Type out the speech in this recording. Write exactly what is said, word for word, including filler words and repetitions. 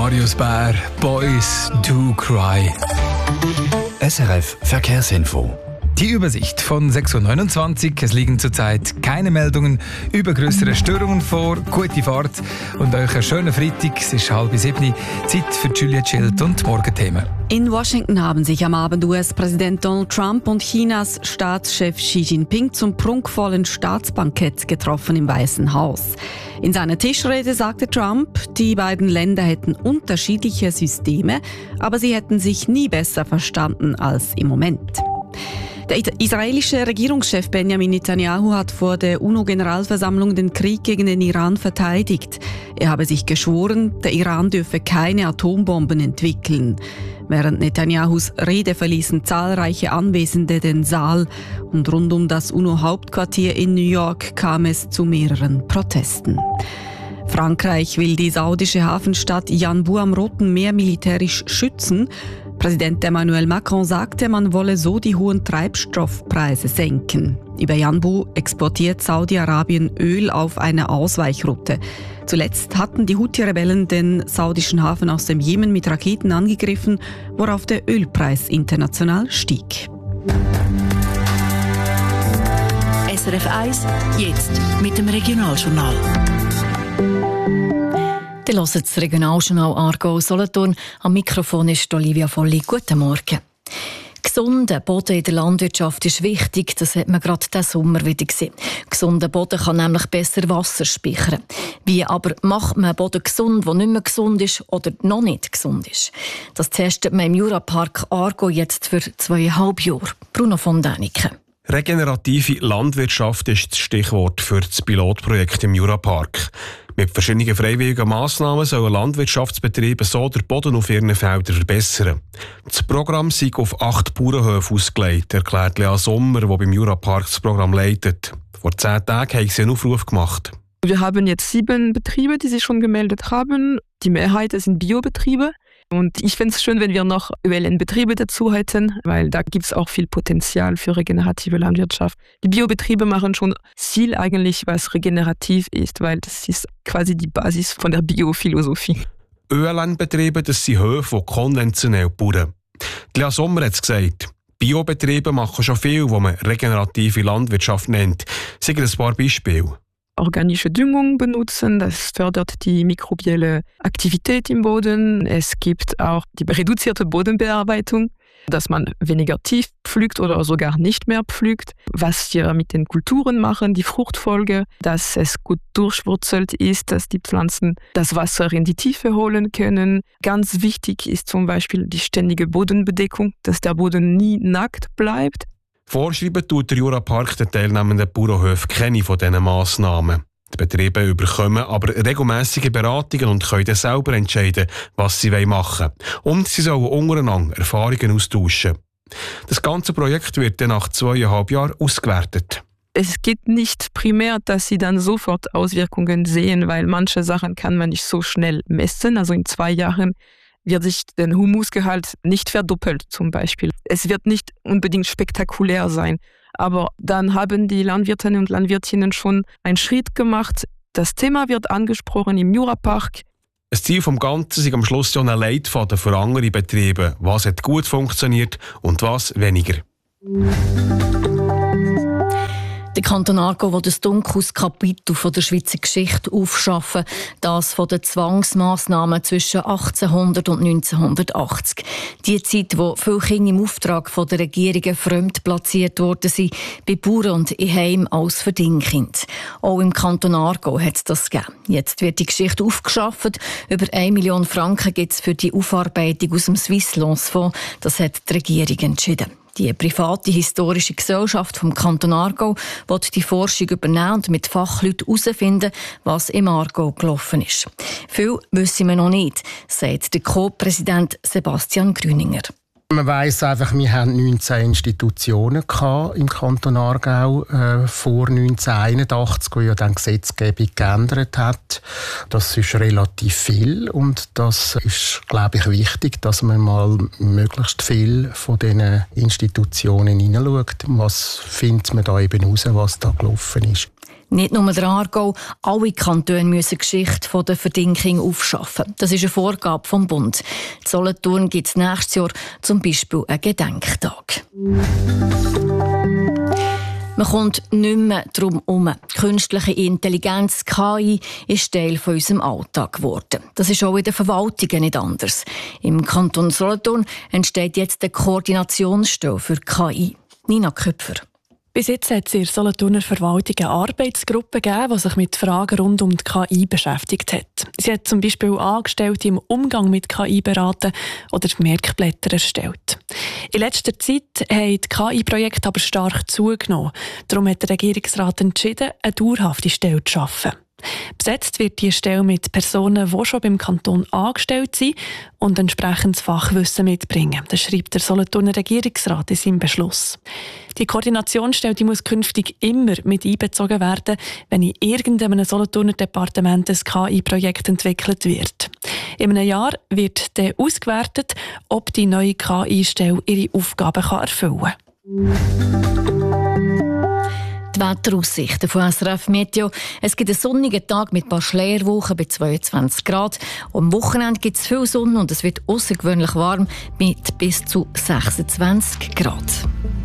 Marius Bär, Boys Do Cry. S R F Verkehrsinfo. Die Übersicht von sechs Uhr neunundzwanzig. Es liegen zurzeit keine Meldungen über größere Störungen vor. Gute Fahrt und euch einen schönen Freitag. Es ist halb sieben. Zeit für Julia Schild und Morgenthemen. In Washington haben sich am Abend U S-Präsident Donald Trump und Chinas Staatschef Xi Jinping zum prunkvollen Staatsbankett getroffen im Weißen Haus. In seiner Tischrede sagte Trump, die beiden Länder hätten unterschiedliche Systeme, aber sie hätten sich nie besser verstanden als im Moment. Der israelische Regierungschef Benjamin Netanyahu hat vor der UNO-Generalversammlung den Krieg gegen den Iran verteidigt. Er habe sich geschworen, der Iran dürfe keine Atombomben entwickeln. Während Netanyahus Rede verließen zahlreiche Anwesende den Saal und rund um das UNO-Hauptquartier in New York kam es zu mehreren Protesten. Frankreich will die saudische Hafenstadt Yanbu am Roten Meer militärisch schützen. Präsident Emmanuel Macron sagte, man wolle so die hohen Treibstoffpreise senken. Über Yanbu exportiert Saudi-Arabien Öl auf einer Ausweichroute. Zuletzt hatten die Houthi-Rebellen den saudischen Hafen aus dem Jemen mit Raketen angegriffen, worauf der Ölpreis international stieg. S R F eins, jetzt mit dem Regionaljournal. Ihr hört das Regionaljournal Aargau-Solothurn. Am Mikrofon ist Olivia Volli. Guten Morgen. Gesunder Boden in der Landwirtschaft ist wichtig. Das hat man gerade diesen Sommer wieder gesehen. Gesunder Boden kann nämlich besser Wasser speichern. Wie aber macht man einen Boden gesund, der nicht mehr gesund ist oder noch nicht gesund ist? Das testet man im Jurapark Aargau jetzt für zweieinhalb Jahre. Bruno von Däniken. Regenerative Landwirtschaft ist das Stichwort für das Pilotprojekt im Jurapark. Mit verschiedenen freiwilligen Massnahmen sollen Landwirtschaftsbetriebe so den Boden auf ihren Feldern verbessern. Das Programm sei auf acht Bauernhöfe ausgelegt, erklärt Lea Sommer, die beim Jurapark das Programm leitet. Vor zehn Tagen haben sie einen Aufruf gemacht. Wir haben jetzt sieben Betriebe, die sich schon gemeldet haben. Die Mehrheit sind Biobetriebe. Und ich finde es schön, wenn wir noch Ö L N-Betriebe dazu hätten, weil da gibt es auch viel Potenzial für regenerative Landwirtschaft. Die Biobetriebe machen schon viel eigentlich, was regenerativ ist, weil das ist quasi die Basis von der Biophilosophie. Ö L N-Betriebe, das sind Höfe, die konventionell bauen. Lea Sommer hat es gesagt. Biobetriebe machen schon viel, was man regenerative Landwirtschaft nennt. Sagen ein paar Beispiele. Organische Düngung benutzen, das fördert die mikrobielle Aktivität im Boden. Es gibt auch die reduzierte Bodenbearbeitung, dass man weniger tief pflügt oder sogar nicht mehr pflügt. Was wir mit den Kulturen machen, die Fruchtfolge, dass es gut durchwurzelt ist, dass die Pflanzen das Wasser in die Tiefe holen können. Ganz wichtig ist zum Beispiel die ständige Bodenbedeckung, dass der Boden nie nackt bleibt. Vorschreiben tut der Jurapark den teilnehmenden Bauernhöfen keine von diesen Massnahmen. Die Betriebe bekommen aber regelmässige Beratungen und können dann selber entscheiden, was sie machen wollen. Und sie sollen untereinander Erfahrungen austauschen. Das ganze Projekt wird dann nach zweieinhalb Jahren ausgewertet. Es geht nicht primär, dass sie dann sofort Auswirkungen sehen, weil manche Sachen kann man nicht so schnell messen. Also in zwei Jahren wird sich der Humusgehalt nicht verdoppelt zum Beispiel. Es wird nicht unbedingt spektakulär sein, aber dann haben die Landwirtinnen und Landwirtinnen schon einen Schritt gemacht. Das Thema wird angesprochen im Jurapark. Das Ziel des Ganzen ist am Schluss ja ein Leitfaden für andere Betriebe. Was hat gut funktioniert und was weniger. Der Kanton Aargau will ein dunkles Kapitel von der Schweizer Geschichte aufschaffen, das von den Zwangsmassnahmen zwischen achtzehnhundert und neunzehnhundertachtzig. Die Zeit, wo viele Kinder im Auftrag von der Regierungen fremd platziert worden sind, bei Bauern und in Heimen als Verdingkind. Auch im Kanton Aargau hat es das gegeben. Jetzt wird die Geschichte aufgeschafft. Über eine Million Franken gibt es für die Aufarbeitung aus dem Swiss-Lance-Fonds. Das hat die Regierung entschieden. Die private historische Gesellschaft vom Kanton Aargau will die Forschung übernehmen und mit Fachleuten herausfinden, was im Aargau gelaufen ist. Viel wissen wir noch nicht, sagt der Co-Präsident Sebastian Grüninger. Man weiss einfach, wir hatten neunzehn Institutionen im Kanton Aargau äh, vor neunzehnhunderteinundachtzig, wo ja dann die Gesetzgebung geändert hat. Das ist relativ viel und das ist, glaube ich, wichtig, dass man mal möglichst viel von diesen Institutionen hineinschaut. Was findet man da eben heraus, was da gelaufen ist? Nicht nur der Aargau, alle Kantone müssen die Geschichte von der Verdinking aufschaffen. Das ist eine Vorgabe vom Bund. In Solothurn gibt es nächstes Jahr zum Beispiel einen Gedenktag. Man kommt nicht mehr darum herum. Künstliche Intelligenz, K I, ist Teil von unserem Alltag geworden. Das ist auch in den Verwaltungen nicht anders. Im Kanton Solothurn entsteht jetzt eine Koordinationsstelle für K I. Nina Köpfer. Bis jetzt hat es in der Solothurner Verwaltung eine Arbeitsgruppe gegeben, die sich mit Fragen rund um die K I beschäftigt hat. Sie hat zum Beispiel Angestellte im Umgang mit K I beraten oder Merkblätter erstellt. In letzter Zeit haben die K I-Projekte aber stark zugenommen. Darum hat der Regierungsrat entschieden, eine dauerhafte Stelle zu schaffen. Besetzt wird die Stelle mit Personen, die schon beim Kanton angestellt sind und entsprechendes Fachwissen mitbringen. Das schreibt der Solothurner Regierungsrat in seinem Beschluss. Die Koordinationsstelle die muss künftig immer mit einbezogen werden, wenn in irgendeinem Solothurner Departement ein K I-Projekt entwickelt wird. In einem Jahr wird dann ausgewertet, ob die neue K I-Stelle ihre Aufgaben erfüllen kann. Die Wetteraussichten von S R F Meteo. Es gibt einen sonnigen Tag mit ein paar Schleierwochen bei zweiundzwanzig Grad. Am Wochenende gibt es viel Sonne und es wird außergewöhnlich warm mit bis zu sechsundzwanzig Grad.